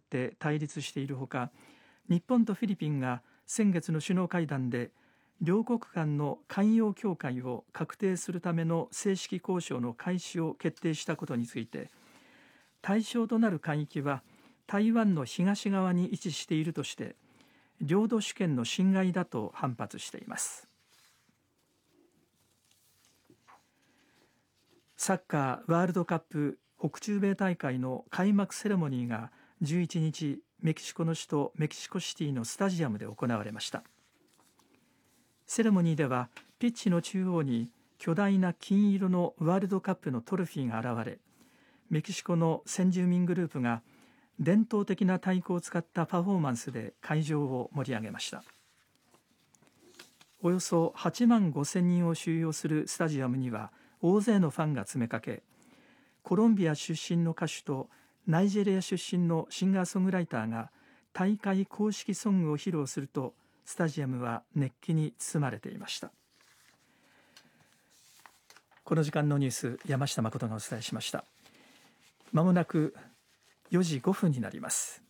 って対立しているほか、日本とフィリピンが先月の首脳会談で両国間の海洋境界を確定するための正式交渉の開始を決定したことについて、対象となる海域は台湾の東側に位置しているとして、領土主権の侵害だと反発しています。サッカーワールドカップ北中米大会の開幕セレモニーが11日、メキシコの首都メキシコシティのスタジアムで行われました。セレモニーではピッチの中央に巨大な金色のワールドカップのトロフィーが現れ、メキシコの先住民グループが伝統的な太鼓を使ったパフォーマンスで会場を盛り上げました。およそ8万5000人を収容するスタジアムには大勢のファンが詰めかけ、コロンビア出身の歌手とナイジェリア出身のシンガーソングライターが大会公式ソングを披露すると、スタジアムは熱気に包まれていました。この時間のニュース、山下誠がお伝えしました。まもなく4時5分になります。